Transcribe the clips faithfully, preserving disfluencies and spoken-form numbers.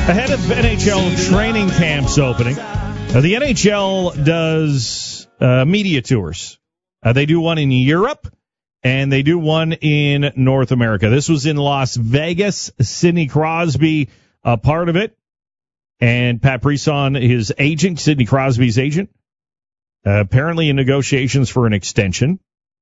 Ahead of N H L training camps opening, uh, the N H L does uh, media tours. Uh, they do one in Europe, and they do one in North America. This was in Las Vegas. Sidney Crosby, a part of it, and Pat Brisson, his agent, Sidney Crosby's agent, uh, apparently in negotiations for an extension.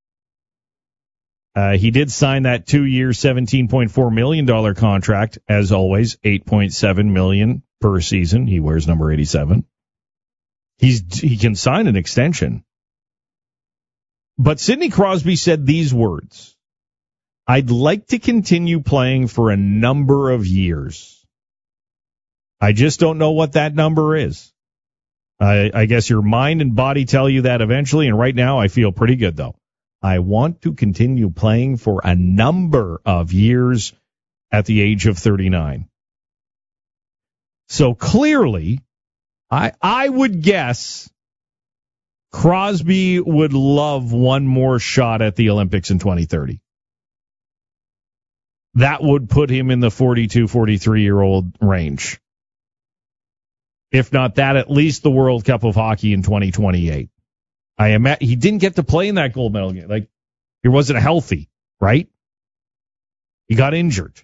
Uh, he did sign that two-year, seventeen point four million dollars contract. As always, eight point seven million dollars per season. He wears number eighty-seven. He's he can sign an extension. But Sidney Crosby said these words: "I'd like to continue playing for a number of years. I just don't know what that number is. I, I guess your mind and body tell you that eventually, and right now I feel pretty good, though. I want to continue playing for a number of years at the age of thirty-nine. So clearly, I I would guess Crosby would love one more shot at the Olympics in twenty thirty. That would put him in the forty-two, forty-three-year-old range. If not that, at least the World Cup of Hockey in twenty twenty-eight. I am at, he didn't get to play in that gold medal game. Like, he wasn't healthy, right? He got injured.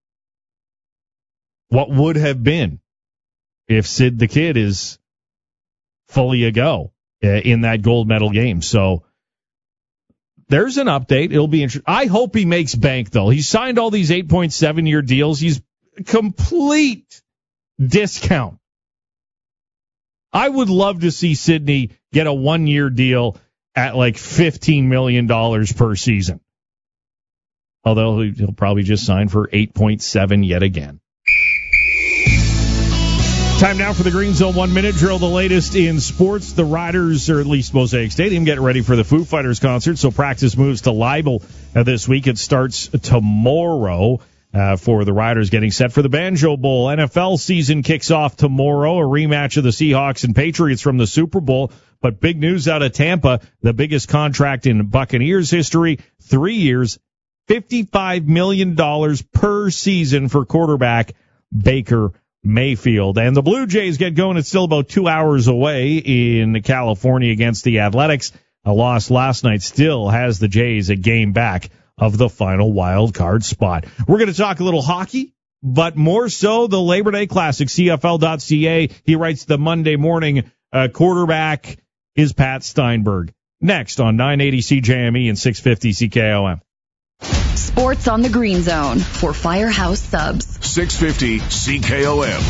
What would have been if Sid the Kid is fully a go uh, in that gold medal game? So there's an update. It'll be interesting. I hope he makes bank, though. He signed all these eight point seven year deals. He's complete discount. I would love to see Sidney get a one-year deal at like fifteen million dollars per season. Although he'll probably just sign for eight point seven yet again. Time now for the Green Zone one-minute drill, the latest in sports. The Riders, or at least Mosaic Stadium, getting ready for the Foo Fighters concert, so practice moves to Leibel uh, this week. It starts tomorrow. Uh, for the Riders getting set for the Banjo Bowl. N F L season kicks off tomorrow, a rematch of the Seahawks and Patriots from the Super Bowl. But big news out of Tampa, the biggest contract in Buccaneers history, three years, fifty-five million dollars per season for quarterback Baker Mayfield. And the Blue Jays get going. It's still about two hours away in California against the Athletics. A loss last night still has the Jays a game back of the final wild card spot. We're going to talk a little hockey, but more so the Labor Day Classic, C F L dot C A. He writes the Monday morning uh, quarterback is Pat Steinberg. Next on nine eighty C J M E and six fifty C K O M. Sports on the Green Zone for Firehouse Subs. six fifty C K O M.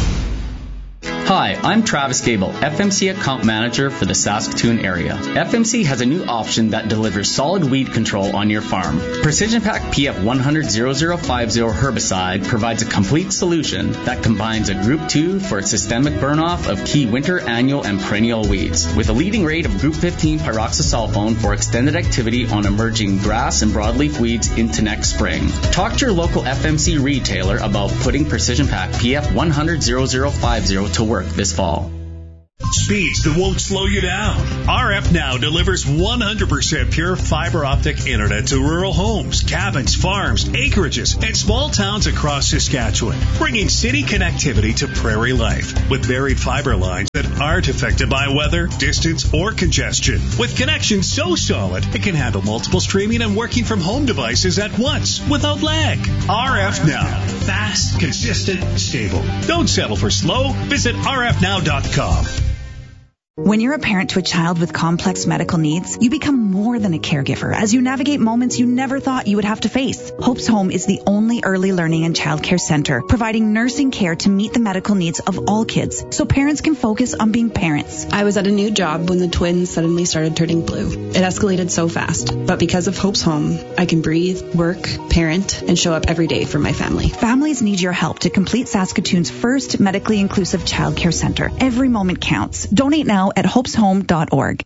Hi, I'm Travis Gable, F M C Account Manager for the Saskatoon area. F M C has a new option that delivers solid weed control on your farm. Precision Pack P F one hundred zero zero five zero herbicide provides a complete solution that combines a Group two for its systemic burn-off of key winter, annual, and perennial weeds, with a leading rate of Group fifteen pyroxasulfone for extended activity on emerging grass and broadleaf weeds into next spring. Talk to your local F M C retailer about putting Precision Pack P F one hundred zero zero five zero to work this fall. Speeds that won't slow you down. R F Now delivers one hundred percent pure fiber optic internet to rural homes, cabins, farms, acreages, and small towns across Saskatchewan, bringing city connectivity to prairie life with varied fiber lines that aren't affected by weather, distance, or congestion. With connections so solid, it can handle multiple streaming and working from home devices at once without lag. R F Now. Fast, consistent, stable. Don't settle for slow. Visit R F now dot com. When you're a parent to a child with complex medical needs, you become more than a caregiver as you navigate moments you never thought you would have to face. Hope's Home is the only early learning and childcare center providing nursing care to meet the medical needs of all kids so parents can focus on being parents. I was at a new job when the twins suddenly started turning blue. It escalated so fast, but because of Hope's Home, I can breathe, work, parent, and show up every day for my family. Families need your help to complete Saskatoon's first medically inclusive childcare center. Every moment counts. Donate now at hopes home dot org.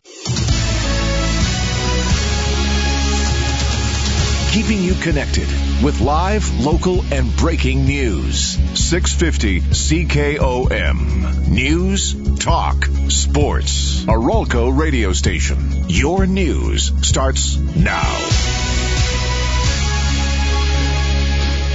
Keeping you connected with live, local, and breaking news. six fifty C K O M. News, talk, sports. A Rolco radio station. Your news starts now.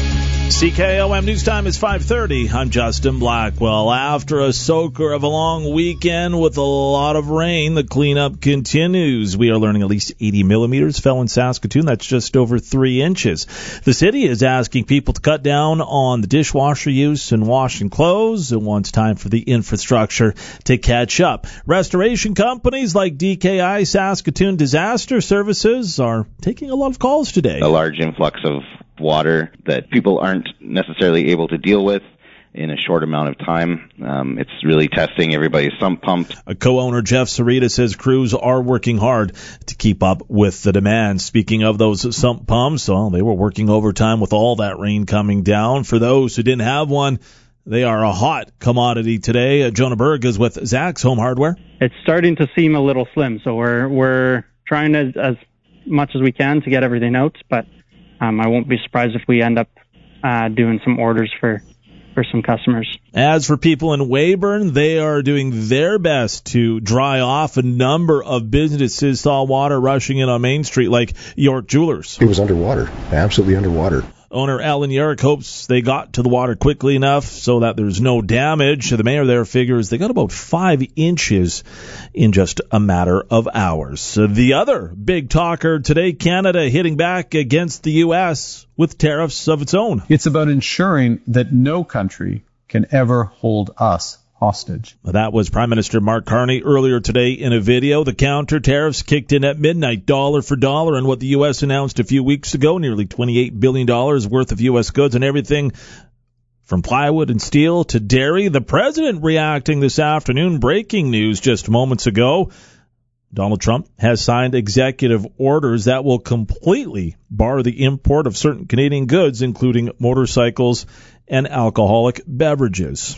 C K O M News Time is five thirty. I'm Justin Blackwell. After a soaker of a long weekend with a lot of rain, the cleanup continues. We are learning at least eighty millimeters fell in Saskatoon. That's just over three inches. The city is asking people to cut down on the dishwasher use and washing clothes. It wants time for the infrastructure to catch up. Restoration companies like D K I Saskatoon Disaster Services are taking a lot of calls today. A large influx of water that people aren't necessarily able to deal with in a short amount of time. Um, it's really testing everybody's sump pumps. A co-owner, Jeff Sarita, says crews are working hard to keep up with the demand. Speaking of those sump pumps, well, they were working overtime with all that rain coming down. For those who didn't have one, they are a hot commodity today. Uh, Jonah Berg is with Zach's Home Hardware. It's starting to seem a little slim, so we're we're trying as, as much as we can to get everything out, but Um, I won't be surprised if we end up uh, doing some orders for, for some customers. As for people in Weyburn, they are doing their best to dry off. A number of businesses saw water rushing in on Main Street, like York Jewelers. It was underwater, absolutely underwater. Owner Alan Yerrick hopes they got to the water quickly enough so that there's no damage. The mayor there figures they got about five inches in just a matter of hours. The other big talker today, Canada hitting back against the U S with tariffs of its own. It's about ensuring that no country can ever hold us hostage. That was Prime Minister Mark Carney earlier today in a video. The counter tariffs kicked in at midnight, dollar for dollar, and what the U S announced a few weeks ago, nearly twenty-eight billion dollars worth of U S goods and everything from plywood and steel to dairy. The president reacting this afternoon, breaking news just moments ago. Donald Trump has signed executive orders that will completely bar the import of certain Canadian goods, including motorcycles and alcoholic beverages.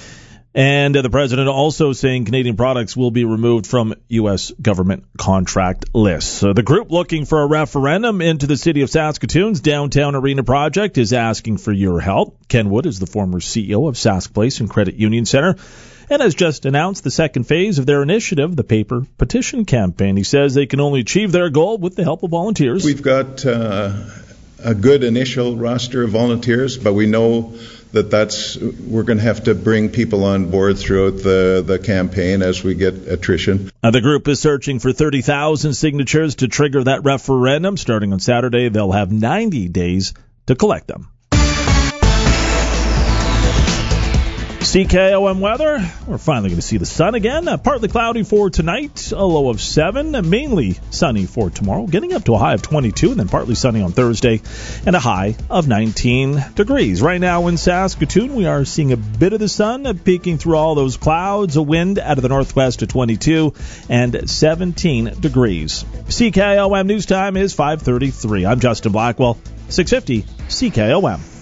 And uh, the president also saying Canadian products will be removed from U S government contract lists. So the group looking for a referendum into the city of Saskatoon's downtown arena project is asking for your help. Ken Wood is the former C E O of Sask Place and Credit Union Center and has just announced the second phase of their initiative, the paper petition campaign. He says they can only achieve their goal with the help of volunteers. We've got uh, a good initial roster of volunteers, but we know that that's we're going to have to bring people on board throughout the, the campaign as we get attrition. Now, the group is searching for thirty thousand signatures to trigger that referendum. Starting on Saturday, they'll have ninety days to collect them. C K O M weather. We're finally going to see the sun again. Uh, partly cloudy for tonight, a low of seven. Uh, mainly sunny for tomorrow, getting up to a high of twenty-two, and then partly sunny on Thursday, and a high of nineteen degrees. Right now in Saskatoon, we are seeing a bit of the sun uh, peeking through all those clouds. A wind out of the northwest at twenty-two and seventeen degrees. C K O M News Time is five thirty-three. I'm Justin Blackwell, six fifty C K O M.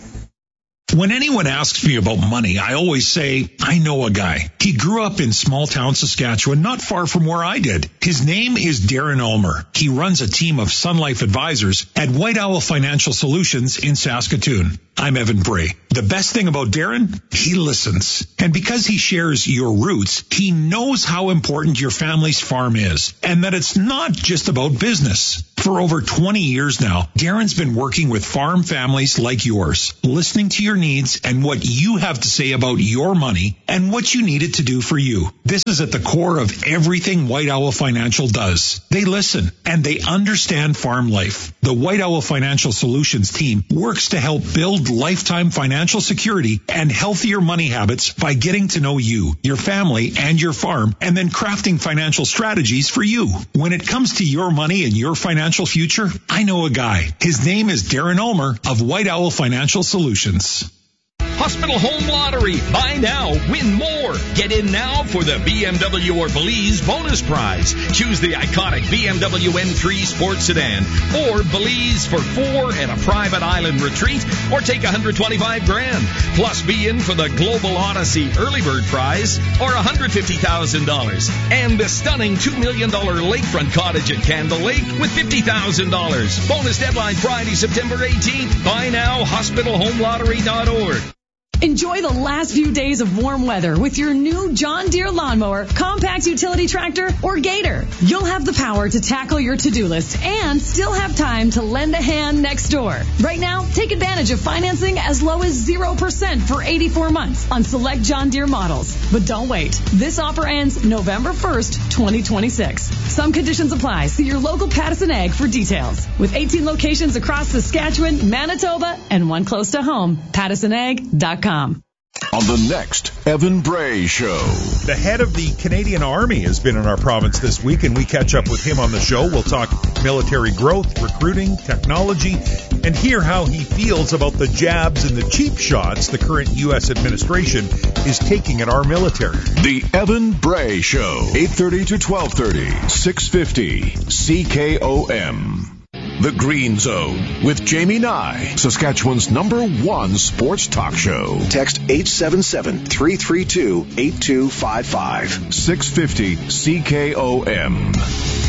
When anyone asks me about money, I always say, I know a guy. He grew up in small town Saskatchewan, not far from where I did. His name is Darren Ulmer. He runs a team of Sun Life advisors at White Owl Financial Solutions in Saskatoon. I'm Evan Bray. The best thing about Darren, he listens. And because he shares your roots, he knows how important your family's farm is and that it's not just about business. For over twenty years now, Darren's been working with farm families like yours, listening to your needs and what you have to say about your money and what you need it to do for you. This is at the core of everything White Owl Financial does. They listen and they understand farm life. The White Owl Financial Solutions team works to help build lifetime financial security and healthier money habits by getting to know you, your family, and your farm, and then crafting financial strategies for you. When it comes to your money and your financial future, I know a guy. His name is Darren Ulmer of White Owl Financial Solutions. Hospital Home Lottery. Buy now, win more. Get in now for the B M W or Belize bonus prize. Choose the iconic B M W M three Sports Sedan or Belize for four and a private island retreat, or take one hundred twenty-five grand. Plus be in for the Global Odyssey Early Bird Prize or one hundred fifty thousand dollars. And the stunning two million dollars lakefront cottage at Candle Lake with fifty thousand dollars. Bonus deadline Friday, September eighteenth. Buy now, hospital home lottery dot org. Enjoy the last few days of warm weather with your new John Deere lawnmower, compact utility tractor, or Gator. You'll have the power to tackle your to-do list and still have time to lend a hand next door. Right now, take advantage of financing as low as zero percent for eighty-four months on select John Deere models. But don't wait. This offer ends November first, twenty twenty-six. Some conditions apply. See your local Pattison Ag for details. With eighteen locations across Saskatchewan, Manitoba, and one close to home, pattison ag dot com. On the next Evan Bray Show. The head of the Canadian Army has been in our province this week, and we catch up with him on the show. We'll talk military growth, recruiting, technology, and hear how he feels about the jabs and the cheap shots the current U S administration is taking at our military. The Evan Bray Show, eight thirty to twelve thirty, six fifty C K O M. The Green Zone with Jamie Nye, Saskatchewan's number one sports talk show. Text eight seven seven, three three two, eight two five five. six fifty C K O M.